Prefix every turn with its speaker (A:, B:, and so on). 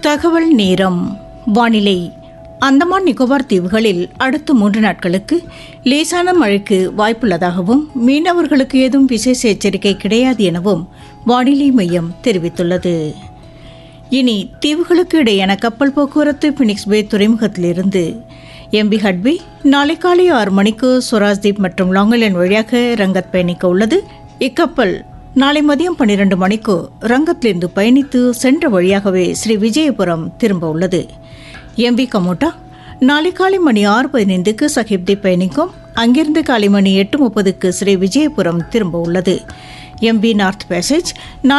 A: தகவல் நேரம். வானிலை. அந்தமான் நிக்கோபார் தீவுகளில் அடுத்த 3 நாட்களுக்கு லேசான மழைக்கு வாய்ப்புள்ளதாகவும் மீனவர்களுக்கு ஏதும் விசேஷ எச்சரிக்கை கிடையாது எனவும் வானிலை மையம் தெரிவித்துள்ளது. இனி தீவுகளுக்கு இடையான கப்பல் போக்குவரத்து. பினிக்ஸ் பே துறைமுகத்திலிருந்து எம்பி ஹட்பி நாளை காலை 6 மணிக்கு சுராஜ்தீப் மற்றும் லாங் ஐலண்ட் வழியாக ரங்கத் பயணிக்க உள்ளது. இக்கப்பல் நாளை மதியம் 12 மணிக்கு ரங்கத்திலிருந்து பயணித்து சென்ற வழியாகவே ஸ்ரீ விஜயபுரம் திரும்ப உள்ளது. எம்பி கமோட்டா நாளை காலை மணி 6:15க்கு சஹிப்தீப் பயணிக்கும். அங்கிருந்து காலை மணி 8:30க்கு ஸ்ரீ விஜயபுரம் திரும்ப உள்ளது. MP north passage